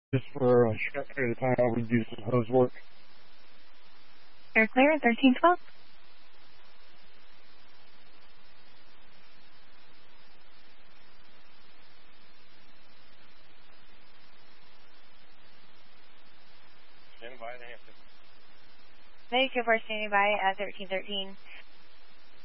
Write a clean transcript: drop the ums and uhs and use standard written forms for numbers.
Just for a short period of time, I would do some hose work. Air clear, 1312. Stand by the Hampton. Negative, we're standing by at 1313.